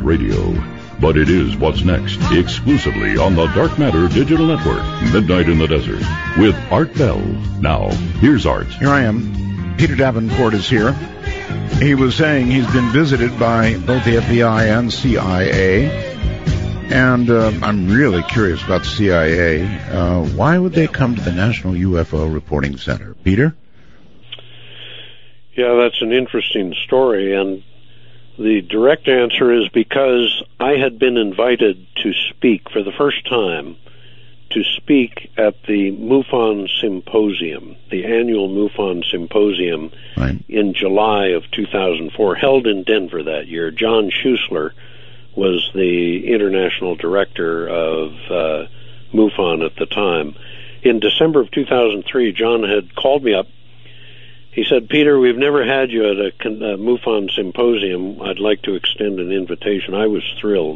radio. But it is what's next, exclusively on the Dark Matter Digital Network, Midnight in the Desert, with Art Bell. Now, here's Art. Here I am. Peter Davenport is here. He was saying he's been visited by both the FBI and CIA. And I'm really curious about the CIA. Why would they come to the National UFO Reporting Center? Peter? Yeah, that's an interesting story, and the direct answer is because I had been invited to speak for the first time, to speak at the MUFON Symposium, the annual MUFON Symposium, right, in July of 2004, held in Denver that year. John Schuessler was the international director of MUFON at the time. In December of 2003, John had called me up. He said, Peter, we've never had you at a MUFON Symposium. I'd like to extend an invitation. I was thrilled.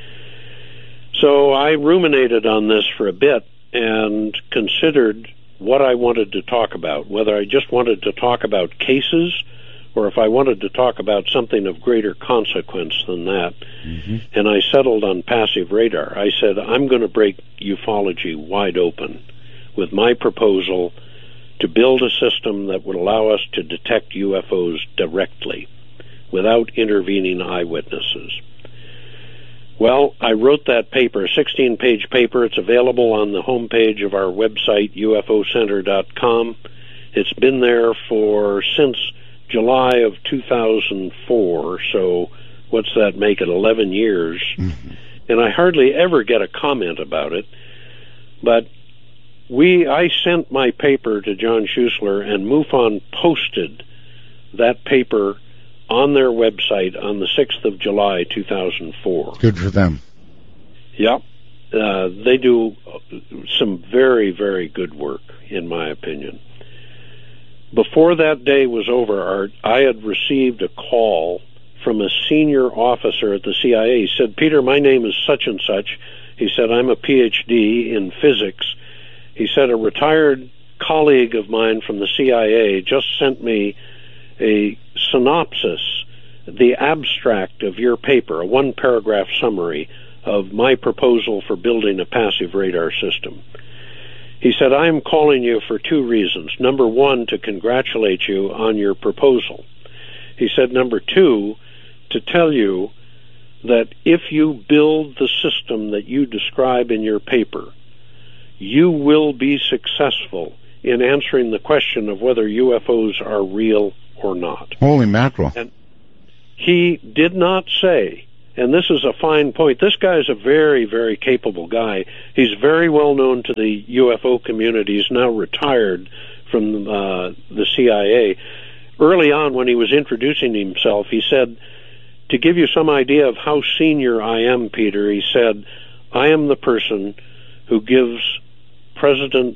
So I ruminated on this for a bit and considered what I wanted to talk about, whether I just wanted to talk about cases or if I wanted to talk about something of greater consequence than that. Mm-hmm. And I settled on passive radar. I said, I'm going to break ufology wide open with my proposal to build a system that would allow us to detect UFOs directly without intervening eyewitnesses. Well, I wrote that paper, a 16-page paper. It's available on the homepage of our website, ufocenter.com. It's been there since July of 2004, so what's that make it, 11 years? Mm-hmm. And I hardly ever get a comment about it, but I sent my paper to John Schuessler, and MUFON posted that paper on their website on the 6th of July, 2004. Good for them. Yep. They do some very, very good work, in my opinion. Before that day was over, Art, I had received a call from a senior officer at the CIA. He said, Peter, my name is such and such. He said, I'm a PhD in physics. He said, a retired colleague of mine from the CIA just sent me a synopsis, the abstract of your paper, a one-paragraph summary of my proposal for building a passive radar system. He said, I am calling you for two reasons. Number one, to congratulate you on your proposal. He said, number two, to tell you that if you build the system that you describe in your paper, you will be successful in answering the question of whether UFOs are real or not. Holy mackerel. And he did not say, and this is a fine point, this guy is a very, very capable guy. He's very well known to the UFO community. He's now retired from the CIA. Early on, when he was introducing himself, he said, to give you some idea of how senior I am, Peter, he said, I am the person who gives President,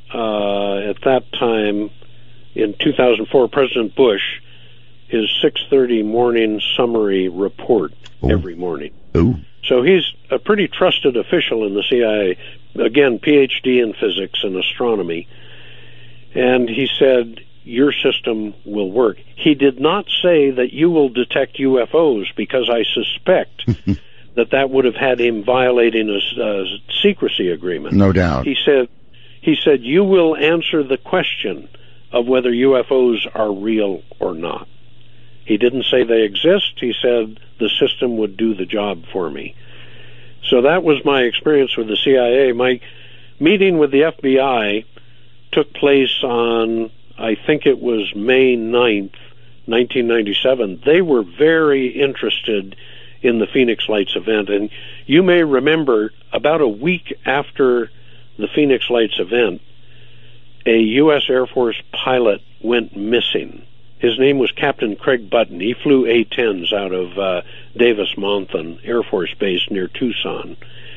at that time, in 2004, President Bush, his 6:30 morning summary report every morning. Ooh. So he's a pretty trusted official in the CIA, again, PhD in physics and astronomy. And he said, your system will work. He did not say that you will detect UFOs, because I suspect that would have had him violating a secrecy agreement. No doubt. He said, you will answer the question of whether UFOs are real or not. He didn't say they exist. He said the system would do the job for me. So that was my experience with the CIA. My meeting with the FBI took place on, I think it was May 9th, 1997. They were very interested in the Phoenix Lights event. And you may remember, about a week after the Phoenix Lights event, a U.S. Air Force pilot went missing. His name was Captain Craig Button. He flew A-10s out of Davis-Monthan Air Force Base near Tucson.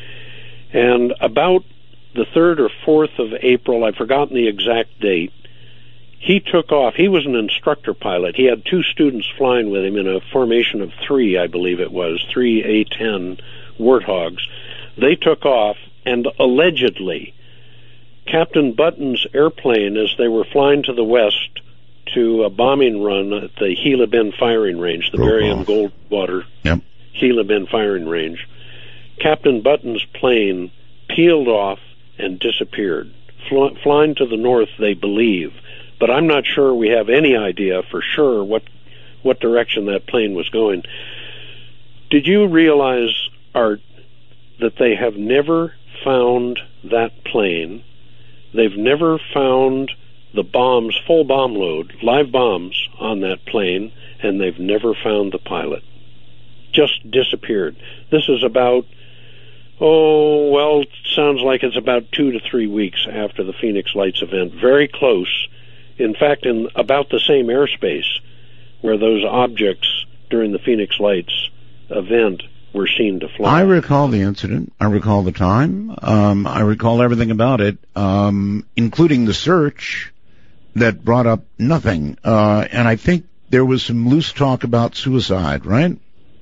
And about the 3rd or 4th of April, I've forgotten the exact date, he took off. He was an instructor pilot. He had 2 students flying with him in a formation of 3, I believe it was, 3 A-10 Warthogs. They took off, and allegedly, Captain Button's airplane, as they were flying to the west to a bombing run at the Gila Bend firing range, the Berrien Goldwater Gila Bend firing range. Captain Button's plane peeled off and disappeared, flying to the north, they believe. But I'm not sure we have any idea for sure what direction that plane was going. Did you realize, Art, that they have never found that plane? They've never found the bombs, full bomb load, live bombs on that plane, and they've never found the pilot. Just disappeared. This is about, sounds like it's about 2 to 3 weeks after the Phoenix Lights event. Very close. In fact, in about the same airspace where those objects during the Phoenix Lights event were seen to fly. I recall the incident. I recall the time. I recall everything about it, including the search that brought up nothing. And I think there was some loose talk about suicide, right?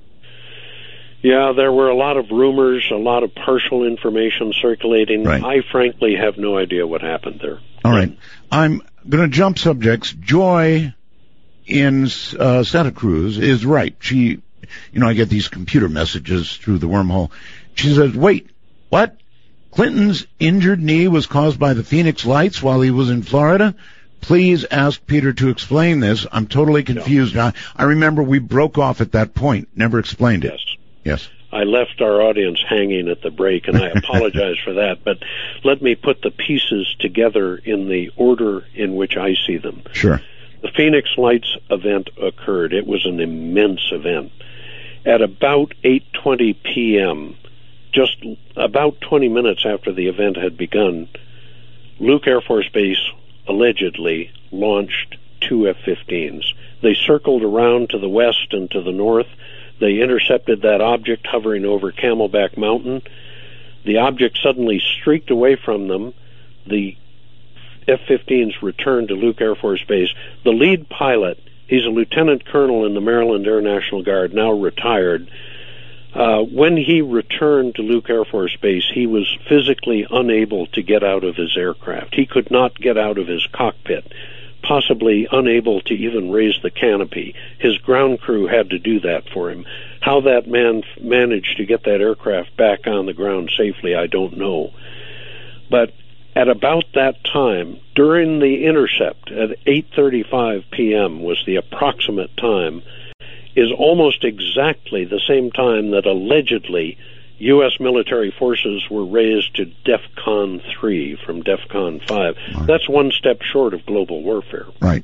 Yeah, there were a lot of rumors, a lot of partial information circulating. Right. I frankly have no idea what happened there. All right. I'm going to jump subjects. Joy in Santa Cruz is right. She, I get these computer messages through the wormhole. She says, wait, what? Clinton's injured knee was caused by the Phoenix Lights while he was in Florida? Please ask Peter to explain this. I'm totally confused. No. I remember we broke off at that point, never explained it. Yes. I left our audience hanging at the break, and I apologize for that, but let me put the pieces together in the order in which I see them. Sure. The Phoenix Lights event occurred. It was an immense event. At about 8:20 p.m., just about 20 minutes after the event had begun, Luke Air Force Base allegedly launched 2 F-15s. They circled around to the west and to the north. They intercepted that object hovering over Camelback Mountain. The object suddenly streaked away from them. The F-15s returned to Luke Air Force Base. The lead pilot, he's a lieutenant colonel in the Maryland Air National Guard, now retired. When he returned to Luke Air Force Base, he was physically unable to get out of his aircraft. He could not get out of his cockpit, possibly unable to even raise the canopy. His ground crew had to do that for him. How that man managed to get that aircraft back on the ground safely, I don't know. But at about that time, during the intercept, at 8:35 p.m. was the approximate time, is almost exactly the same time that allegedly U.S. military forces were raised to DEFCON 3 from DEFCON 5. Right. That's one step short of global warfare. Right.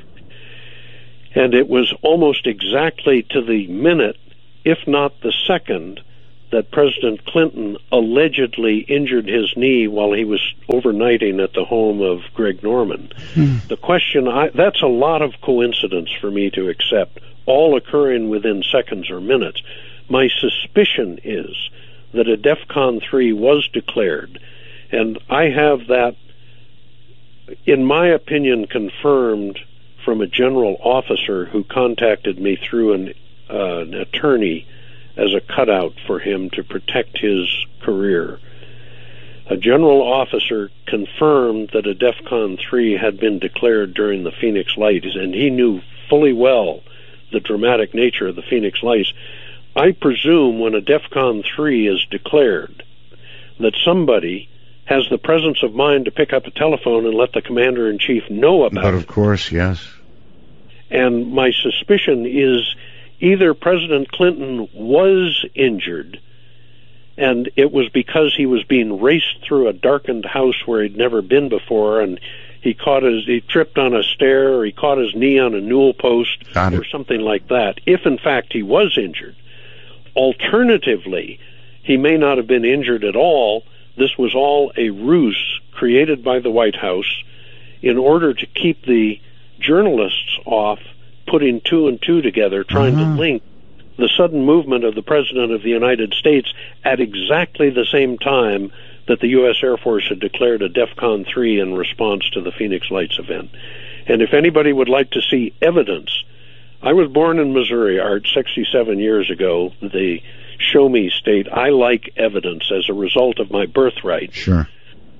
And it was almost exactly to the minute, if not the second, that President Clinton allegedly injured his knee while he was overnighting at the home of Greg Norman. The question, that's a lot of coincidence for me to accept, all occurring within seconds or minutes. My suspicion is that a DEFCON 3 was declared, and I have that, in my opinion, confirmed from a general officer who contacted me through an attorney as a cutout for him to protect his career. A general officer confirmed that a DEFCON 3 had been declared during the Phoenix Lights, and he knew fully well the dramatic nature of the Phoenix Lights. I presume when a DEFCON 3 is declared that somebody has the presence of mind to pick up a telephone and let the commander-in-chief know about it. But of course, yes. And my suspicion is either President Clinton was injured, and it was because he was being raced through a darkened house where he'd never been before, and he tripped on a stair, or he caught his knee on a newel post, or something like that, if in fact he was injured. Alternatively, he may not have been injured at all. This was all a ruse created by the White House in order to keep the journalists off putting 2 and 2 together, trying to link the sudden movement of the President of the United States at exactly the same time that the U.S. Air Force had declared a DEFCON 3 in response to the Phoenix Lights event. And if anybody would like to see evidence, I was born in Missouri, Art, 67 years ago, the show-me state. I like evidence as a result of my birthright. Sure.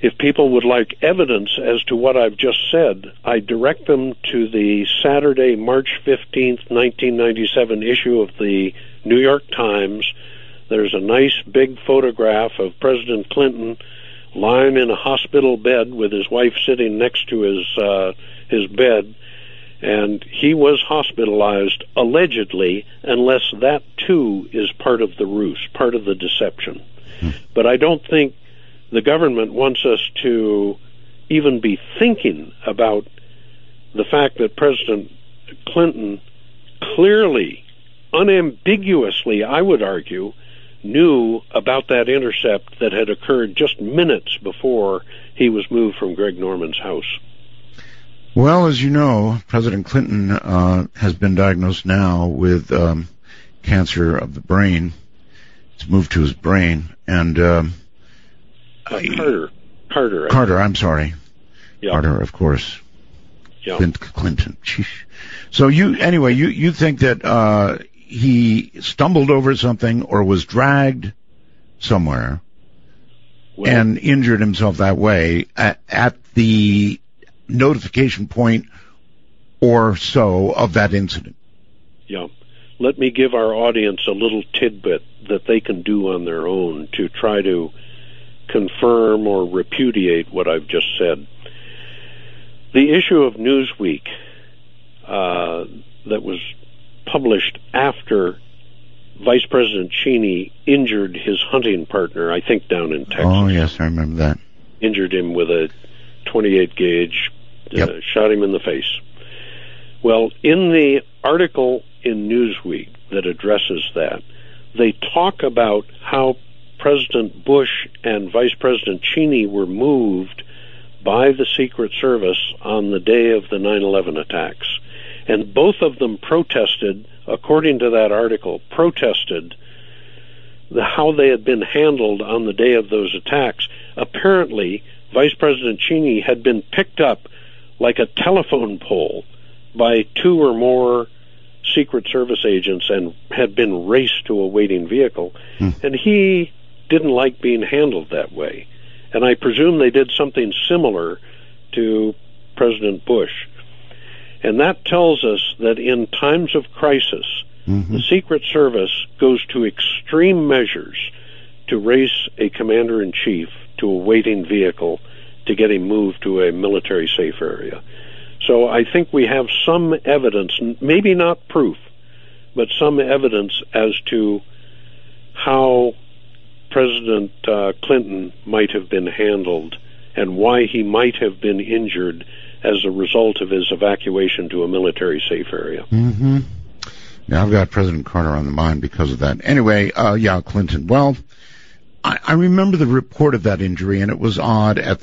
if people would like evidence as to what I've just said, I direct them to the Saturday, March 15th, 1997 issue of the New York Times. There's a nice big photograph of President Clinton lying in a hospital bed with his wife sitting next to his bed, and he was hospitalized, allegedly, unless that, too, is part of the ruse, part of the deception. But I don't think the government wants us to even be thinking about the fact that President Clinton clearly, unambiguously, I would argue, knew about that intercept that had occurred just minutes before he was moved from Greg Norman's house. Well, as you know, President Clinton has been diagnosed now with cancer of the brain. It's moved to his brain, and Carter, I'm sorry. Yeah. Carter, of course. Yeah. Clinton. So you think that he stumbled over something or was dragged somewhere and injured himself that way at the notification point or so of that incident? Yeah. Let me give our audience a little tidbit that they can do on their own to try to confirm or repudiate what I've just said. The issue of Newsweek that was published after Vice President Cheney injured his hunting partner, I think down in Texas. Oh, yes, I remember that. Injured him with a .28 gauge, shot him in the face. Well, in the article in Newsweek that addresses that, they talk about how President Bush and Vice President Cheney were moved by the Secret Service on the day of the 9/11 attacks. And both of them protested, according to that article, how they had been handled on the day of those attacks. Apparently, Vice President Cheney had been picked up like a telephone pole by two or more Secret Service agents and had been raced to a waiting vehicle. And he didn't like being handled that way. And I presume they did something similar to President Bush. And that tells us that in times of crisis, the Secret Service goes to extreme measures to race a commander-in-chief to a waiting vehicle to get him moved to a military safe area. So I think we have some evidence, maybe not proof, but some evidence as to how President Clinton might have been handled and why he might have been injured as a result of his evacuation to a military safe area. Now, I've got President Carter on the mind because of that. Anyway, Clinton. Well, I remember the report of that injury, and it was odd at